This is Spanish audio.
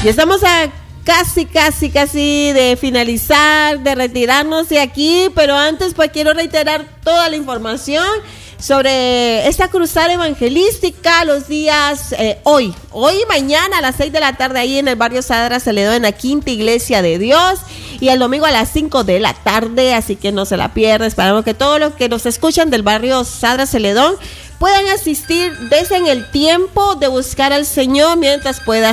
Y estamos a casi de finalizar, de retirarnos de aquí, pero antes pues quiero reiterar toda la información sobre esta cruzada evangelística los días hoy y mañana a las 6 de la tarde ahí en el barrio Sadra Celedón, en la Quinta Iglesia de Dios, y el domingo a las 5 de la tarde, así que no se la pierda. Esperamos que todos los que nos escuchan del barrio Sadra Celedón puedan asistir, desen el tiempo de buscar al Señor mientras pueda